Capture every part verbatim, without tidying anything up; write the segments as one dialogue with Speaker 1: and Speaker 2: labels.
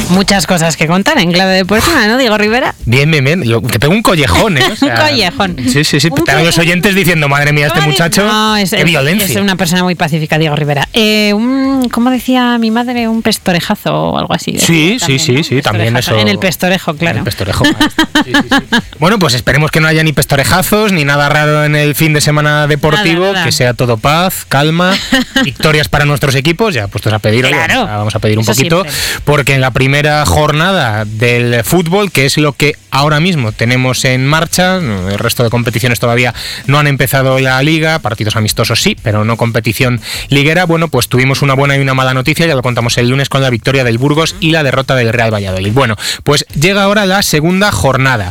Speaker 1: Muchas cosas que contar en clave deportiva, ¿no, Diego Rivera?
Speaker 2: Bien, bien, bien. Yo, que tengo un collejón, ¿eh? O sea,
Speaker 1: un collejón.
Speaker 2: Sí, sí, sí. Están los oyentes diciendo, madre mía, este muchacho,
Speaker 1: no, es,
Speaker 2: qué violencia.
Speaker 1: Es una persona muy pacífica, Diego Rivera. Eh, un, ¿Cómo decía mi madre? Un pestorejazo o algo así.
Speaker 2: Sí, sí, sí,
Speaker 1: ¿no?
Speaker 2: sí, también eso.
Speaker 1: En el pestorejo, claro.
Speaker 2: En el pestorejo. Sí, sí, sí. Bueno, pues esperemos que no haya ni pestorejazos, ni nada raro en el fin de semana deportivo, nada, nada. Que sea todo paz, calma, victorias para nuestros equipos, ya puestos a pedir,
Speaker 1: claro.
Speaker 2: oye, vamos a pedir un
Speaker 1: Eso
Speaker 2: poquito, siempre. Porque en la primera jornada del fútbol, que es lo que ahora mismo tenemos en marcha, el resto de competiciones todavía no han empezado la liga, partidos amistosos sí, pero no competición liguera, bueno, pues tuvimos una buena y una mala noticia, ya lo contamos el lunes con la victoria del Burgos y la derrota del Real Valladolid. Bueno, pues llega ahora la segunda jornada.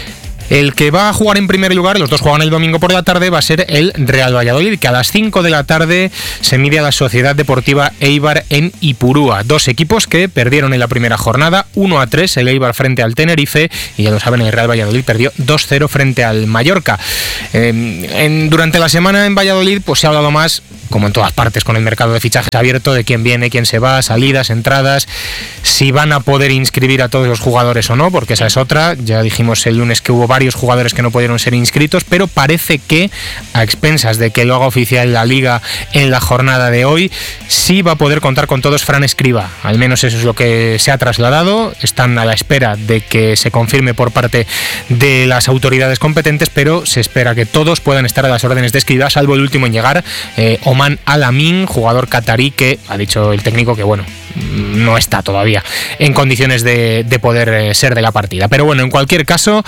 Speaker 2: El que va a jugar en primer lugar, los dos juegan el domingo por la tarde, va a ser el Real Valladolid, que a las cinco de la tarde se mide a la Sociedad Deportiva Eibar en Ipurúa. Dos equipos que perdieron en la primera jornada, uno a tres, el Eibar frente al Tenerife, y ya lo saben, el Real Valladolid perdió dos cero frente al Mallorca. Eh, en, durante la semana en Valladolid pues se ha hablado más, como en todas partes, con el mercado de fichajes abierto, de quién viene, quién se va, salidas, entradas, si van a poder inscribir a todos los jugadores o no, porque esa es otra. Ya dijimos el lunes que hubo varios varios jugadores que no pudieron ser inscritos, pero parece que, a expensas de que lo haga oficial la Liga en la jornada de hoy, sí va a poder contar con todos Fran Escribá. Al menos eso es lo que se ha trasladado. Están a la espera de que se confirme por parte de las autoridades competentes, pero se espera que todos puedan estar a las órdenes de Escribá, salvo el último en llegar, eh, Oman Al-Amin, jugador catarí que ha dicho el técnico que, bueno, no está todavía en condiciones de, de poder eh, ser de la partida. Pero bueno, en cualquier caso,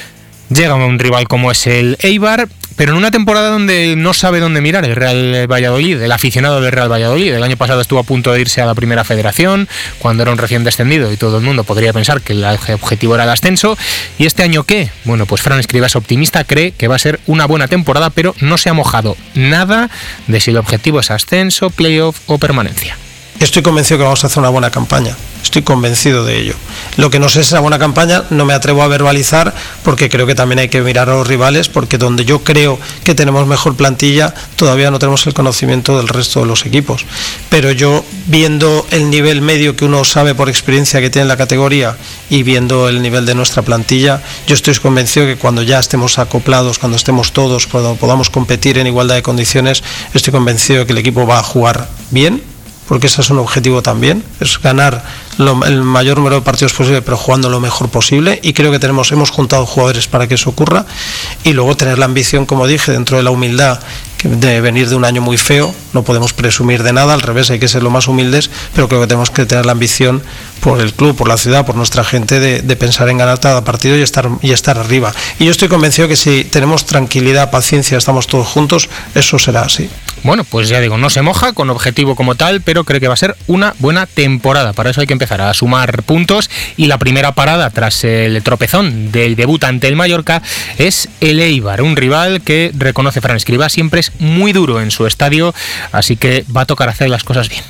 Speaker 2: llega un rival como es el Eibar, pero en una temporada donde no sabe dónde mirar el Real Valladolid, el aficionado del Real Valladolid. El año pasado estuvo a punto de irse a la Primera Federación, cuando era un recién descendido, y todo el mundo podría pensar que el objetivo era el ascenso. ¿Y este año qué? Bueno, pues Fran Escribá es optimista, cree que va a ser una buena temporada, pero no se ha mojado nada de si el objetivo es ascenso, playoff o permanencia.
Speaker 3: Estoy convencido que vamos a hacer una buena campaña, estoy convencido de ello. Lo que no sé es esa buena campaña, no me atrevo a verbalizar, porque creo que también hay que mirar a los rivales, porque donde yo creo que tenemos mejor plantilla, todavía no tenemos el conocimiento del resto de los equipos. Pero yo, viendo el nivel medio que uno sabe por experiencia que tiene la categoría y viendo el nivel de nuestra plantilla, yo estoy convencido que cuando ya estemos acoplados, cuando estemos todos, cuando podamos competir en igualdad de condiciones, estoy convencido de que el equipo va a jugar bien, porque ese es un objetivo también, es ganar lo, el mayor número de partidos posible, pero jugando lo mejor posible, y creo que tenemos hemos juntado jugadores para que eso ocurra, y luego tener la ambición, como dije, dentro de la humildad, que de venir de un año muy feo, no podemos presumir de nada, al revés, hay que ser lo más humildes, pero creo que tenemos que tener la ambición por el club, por la ciudad, por nuestra gente, de, de pensar en ganar cada partido y estar, y estar arriba. Y yo estoy convencido que si tenemos tranquilidad, paciencia, estamos todos juntos, eso será así.
Speaker 2: Bueno, pues ya digo, no se moja con objetivo como tal, pero creo que va a ser una buena temporada. Para eso hay que empezar a sumar puntos, y la primera parada tras el tropezón del debut ante el Mallorca es el Eibar, un rival que, reconoce Fran Escribá, siempre es muy duro en su estadio, así que va a tocar hacer las cosas bien.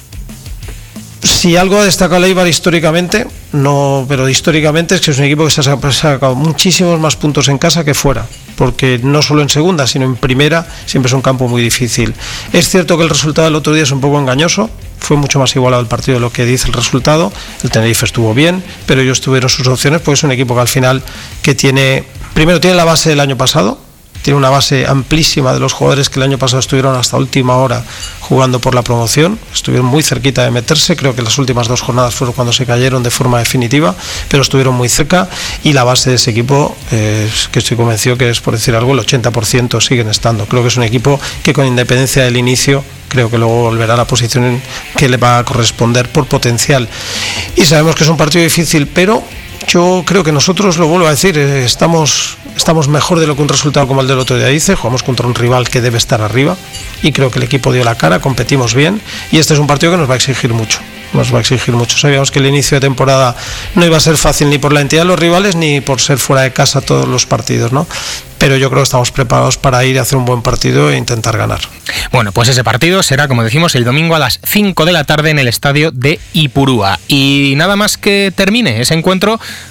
Speaker 3: Si algo ha destacado el Eibar históricamente, no, pero históricamente es que es un equipo que se ha sacado muchísimos más puntos en casa que fuera, porque no solo en segunda, sino en primera siempre es un campo muy difícil. Es cierto que el resultado del otro día es un poco engañoso, fue mucho más igualado el partido de lo que dice el resultado. El Tenerife estuvo bien, pero ellos tuvieron sus opciones, porque es un equipo que al final que tiene, primero tiene la base del año pasado, tiene una base amplísima de los jugadores que el año pasado estuvieron hasta última hora jugando por la promoción, estuvieron muy cerquita de meterse, creo que las últimas dos jornadas fueron cuando se cayeron de forma definitiva, pero estuvieron muy cerca, y la base de ese equipo, eh, que estoy convencido que es, por decir algo, el ochenta por ciento siguen estando. Creo que es un equipo que, con independencia del inicio, creo que luego volverá a la posición que le va a corresponder por potencial. Y sabemos que es un partido difícil, pero yo creo que nosotros, lo vuelvo a decir, estamos, estamos mejor de lo que un resultado como el del otro día dice. Jugamos contra un rival que debe estar arriba, y creo que el equipo dio la cara, competimos bien, y este es un partido que nos va a exigir mucho. Nos va a exigir mucho. Sabíamos que el inicio de temporada no iba a ser fácil, ni por la entidad de los rivales, ni por ser fuera de casa todos los partidos, ¿no? Pero yo creo que estamos preparados para ir a hacer un buen partido e intentar ganar.
Speaker 2: Bueno, pues ese partido será, como decimos, el domingo a las cinco de la tarde en el estadio de Ipurúa. Y nada más que termine ese encuentro,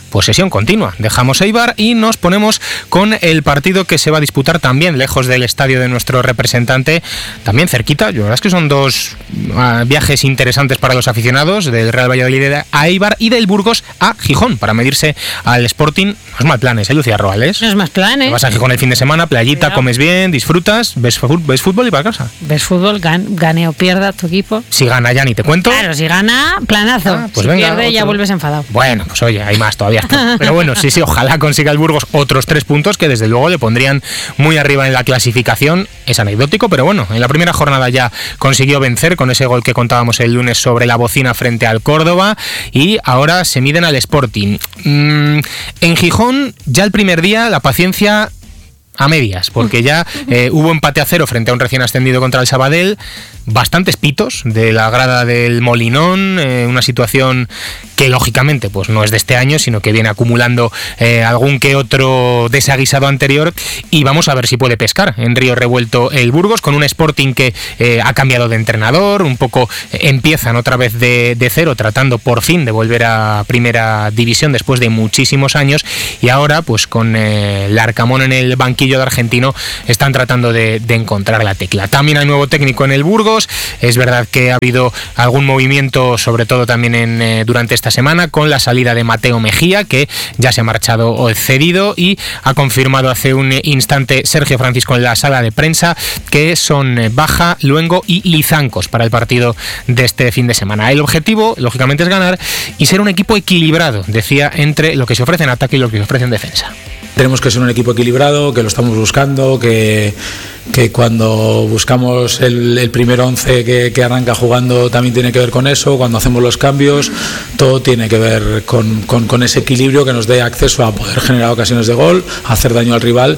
Speaker 2: posesión continua. Dejamos Eibar y nos ponemos con el partido que se va a disputar también lejos del estadio de nuestro representante, también cerquita. La verdad es que son dos uh, viajes interesantes para los aficionados, del Real Valladolid a Eibar y del Burgos a Gijón, para medirse al Sporting. No es mal planes, ¿eh, Lucía Roales?
Speaker 1: No es más planes.
Speaker 2: Vas a Gijón el fin de semana, playita, Cuidado. Comes bien, disfrutas, ves, ves fútbol y para casa.
Speaker 1: Ves fútbol, gan, gane o pierda tu equipo.
Speaker 2: Si gana ya ni te cuento.
Speaker 1: Claro, si gana, planazo. Ah, pues si venga, pierde otro. Ya vuelves enfadado.
Speaker 2: Bueno, pues oye, hay más todavía. Pero bueno, sí, sí, ojalá consiga el Burgos otros tres puntos que desde luego le pondrían muy arriba en la clasificación. Es anecdótico, pero bueno, en la primera jornada ya consiguió vencer con ese gol que contábamos el lunes sobre la bocina frente al Córdoba y ahora se miden al Sporting. Mm, en Gijón, ya el primer día, la paciencia a medias, porque ya eh, hubo empate a cero frente a un recién ascendido contra el Sabadell, bastantes pitos de la grada del Molinón, eh, una situación que lógicamente pues no es de este año, sino que viene acumulando eh, algún que otro desaguisado anterior, y vamos a ver si puede pescar en Río Revuelto el Burgos, con un Sporting que eh, ha cambiado de entrenador, un poco eh, empiezan otra vez de, de cero, tratando por fin de volver a primera división después de muchísimos años, y ahora pues con eh, el Arcamón en el banquillo de Argentino están tratando de, de encontrar la tecla. También hay nuevo técnico en el Burgos. Es verdad que ha habido algún movimiento, sobre todo también en, eh, durante esta semana, con la salida de Mateo Mejía, que ya se ha marchado o cedido, y ha confirmado hace un instante Sergio Francisco en la sala de prensa que son Baja, Luengo y Lizancos para el partido de este fin de semana. El objetivo, lógicamente, es ganar y ser un equipo equilibrado, decía, entre lo que se ofrece en ataque y lo que se ofrece en defensa.
Speaker 4: Tenemos que ser un equipo equilibrado, que lo estamos buscando, que, que cuando buscamos el, el primer once que, que arranca jugando también tiene que ver con eso, cuando hacemos los cambios, todo tiene que ver con, con, con ese equilibrio que nos dé acceso a poder generar ocasiones de gol, a hacer daño al rival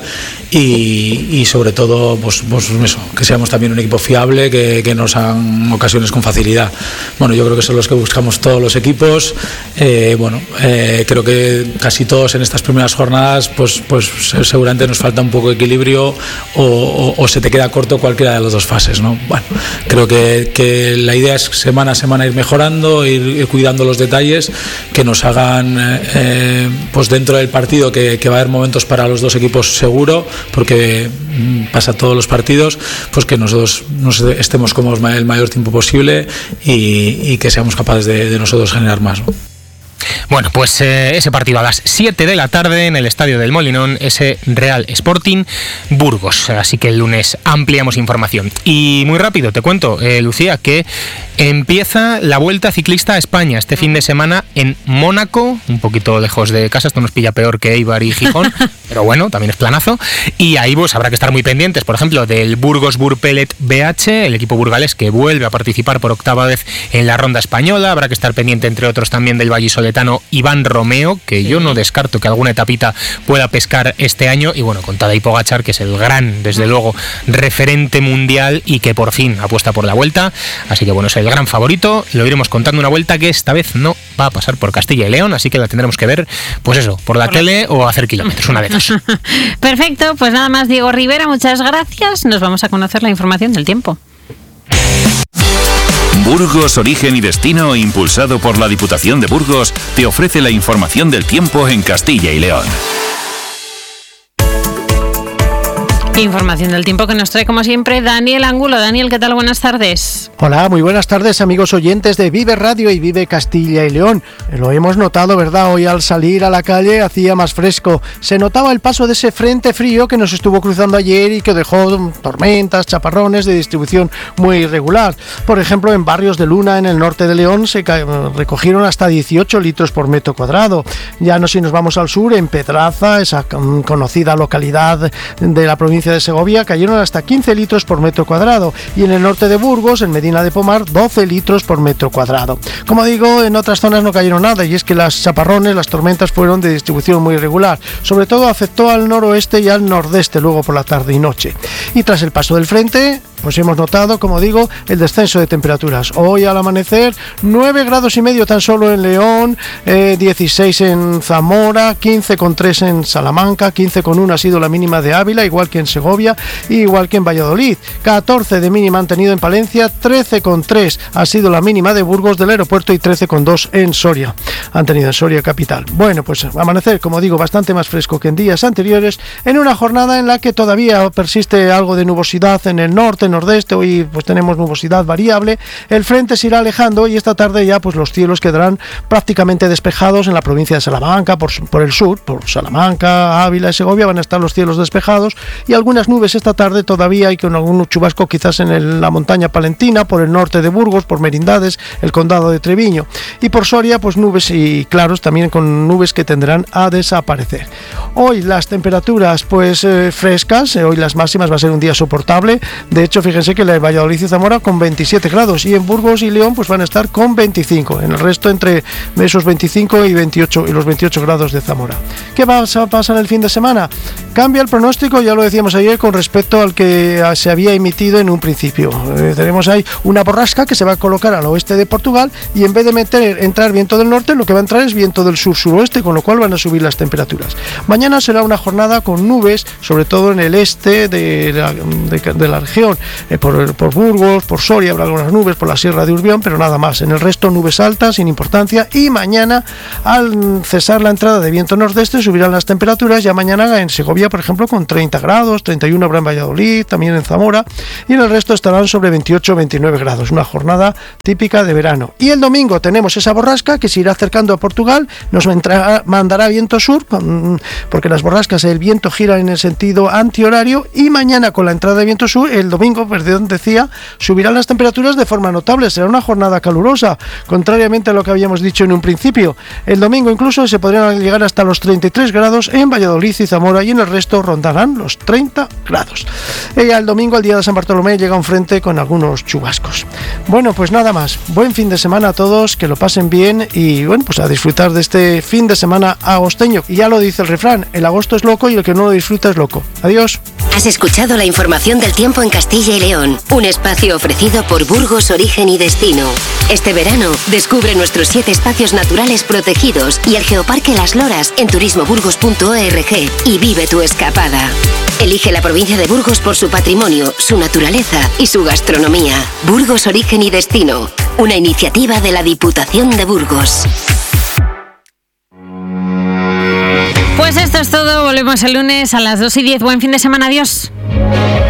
Speaker 4: y, y sobre todo pues, pues eso, que seamos también un equipo fiable, que, que nos hagan ocasiones con facilidad. Bueno, yo creo que son los que buscamos todos los equipos. Eh, bueno, eh, creo que casi todos en estas primeras jornadas pues pues seguramente nos falta un poco de equilibrio o, o, o se te queda corto cualquiera de las dos fases, ¿no? Bueno, creo que, que la idea es semana a semana ir mejorando, ir, ir cuidando los detalles que nos hagan eh, pues dentro del partido que, que va a haber momentos para los dos equipos seguro, porque pasa todos los partidos, pues que nosotros nos estemos cómodos el mayor tiempo posible y, y que seamos capaces de, de nosotros generar más, ¿no?
Speaker 2: Bueno, pues eh, ese partido a las siete de la tarde en el estadio del Molinón, ese Real Sporting Burgos. Así que el lunes ampliamos información. Y muy rápido, te cuento, eh, Lucía, que empieza la Vuelta Ciclista a España este fin de semana en Mónaco, un poquito lejos de casa. Esto nos pilla peor que Eibar y Gijón, pero bueno, también es planazo. Y ahí pues habrá que estar muy pendientes, por ejemplo, del Burgos Burpelet B H, el equipo burgalés que vuelve a participar por octava vez en la ronda española. Habrá que estar pendiente, entre otros, también del vallisoletano Iván Romeo, que sí. Yo no descarto que alguna etapita pueda pescar este año, y bueno, con Tadej Pogačar, que es el gran, desde luego, referente mundial y que por fin apuesta por la Vuelta, así que bueno, es el gran favorito. Lo iremos contando, una Vuelta que esta vez no va a pasar por Castilla y León, así que la tendremos que ver, pues eso, por la por tele la... o hacer kilómetros, una de dos.
Speaker 1: Perfecto, pues nada más, Diego Rivera, muchas gracias. Nos vamos a conocer la información del tiempo.
Speaker 5: Burgos, origen y destino, impulsado por la Diputación de Burgos, te ofrece la información del tiempo en Castilla y León.
Speaker 1: Información del tiempo que nos trae, como siempre, Daniel Angulo. Daniel, ¿qué tal? Buenas tardes.
Speaker 6: Hola, muy buenas tardes, amigos oyentes de Vive Radio y Vive Castilla y León. Lo hemos notado, ¿verdad? Hoy al salir a la calle hacía más fresco. Se notaba el paso de ese frente frío que nos estuvo cruzando ayer y que dejó tormentas, chaparrones de distribución muy irregular. Por ejemplo, en Barrios de Luna, en el norte de León, se recogieron hasta dieciocho litros por metro cuadrado. Ya no, si nos vamos al sur, en Pedraza, esa conocida localidad de la provincia de Segovia, cayeron hasta quince litros por metro cuadrado, y en el norte de Burgos, en Medina de Pomar, doce litros por metro cuadrado. Como digo, en otras zonas no cayeron nada, y es que las chaparrones, las tormentas fueron de distribución muy irregular. Sobre todo afectó al noroeste y al nordeste luego por la tarde y noche. Y tras el paso del frente, pues hemos notado, como digo, el descenso de temperaturas. Hoy al amanecer, nueve grados y medio tan solo en León, eh, dieciséis en Zamora, quince coma tres en Salamanca, quince coma uno ha sido la mínima de Ávila, igual que en Segovia, igual que en Valladolid. catorce de mínima han tenido en Palencia, trece coma tres ha sido la mínima de Burgos del Aeropuerto y trece coma dos en Soria. Han tenido en Soria capital. Bueno, pues amanecer, como digo, bastante más fresco que en días anteriores, en una jornada en la que todavía persiste algo de nubosidad en el norte, nordeste. Hoy pues tenemos nubosidad variable. El frente se irá alejando y esta tarde ya pues los cielos quedarán prácticamente despejados en la provincia de Salamanca, por, por el sur, por Salamanca, Ávila y Segovia van a estar los cielos despejados y algunas nubes esta tarde todavía, hay con algún chubasco quizás en el, la montaña palentina, por el norte de Burgos, por Merindades, el condado de Treviño, y por Soria pues nubes y claros también, con nubes que tenderán a desaparecer. Hoy las temperaturas pues eh, frescas, eh, hoy las máximas va a ser un día soportable. De hecho, fíjense que la de Valladolid y Zamora con veintisiete grados y en Burgos y León pues van a estar con veinticinco, en el resto entre esos veinticinco y veintiocho y los veintiocho grados de Zamora. ¿Qué va a pasar el fin de semana? Cambia el pronóstico, ya lo decíamos ayer, con respecto al que se había emitido en un principio. Eh, tenemos ahí una borrasca que se va a colocar al oeste de Portugal y en vez de meter, entrar viento del norte, lo que va a entrar es viento del sur-suroeste, con lo cual van a subir las temperaturas. Mañana será una jornada con nubes, sobre todo en el este de la, de, de la región, eh, por, por Burgos, por Soria habrá algunas nubes, por la Sierra de Urbión, pero nada más. En el resto nubes altas, sin importancia, y mañana, al cesar la entrada de viento nordeste, subirán las temperaturas. Ya mañana en Segovia, por ejemplo, con treinta grados, treinta y uno habrá en Valladolid, también en Zamora, y en el resto estarán sobre veintiocho o veintinueve grados, una jornada típica de verano. Y el domingo tenemos esa borrasca que se irá acercando a Portugal, nos entrará, mandará viento sur, porque las borrascas, el viento gira en el sentido antihorario, y mañana con la entrada de viento sur, el domingo, perdón, decía, subirán las temperaturas de forma notable, será una jornada calurosa, contrariamente a lo que habíamos dicho en un principio. El domingo incluso se podrían llegar hasta los treinta y tres grados en Valladolid y Zamora, y en el resto rondarán los treinta grados. Y el domingo, el día de San Bartolomé, llega un frente con algunos chubascos. Bueno, pues nada más, buen fin de semana a todos, que lo pasen bien y bueno, pues a disfrutar de este fin de semana agosteño. Y ya lo dice el refrán, el agosto es loco y el que no lo disfruta es loco. Adiós.
Speaker 7: Has escuchado la información del tiempo en Castilla y León, un espacio ofrecido por Burgos Origen y Destino. Este verano, descubre nuestros siete espacios naturales protegidos y el Geoparque Las Loras en turismo burgos punto org y vive tu escapada. Elige la provincia de Burgos por su patrimonio, su naturaleza y su gastronomía. Burgos Origen y Destino, una iniciativa de la Diputación de Burgos.
Speaker 1: Pues esto es todo, volvemos el lunes a las dos y diez. Buen fin de semana, adiós.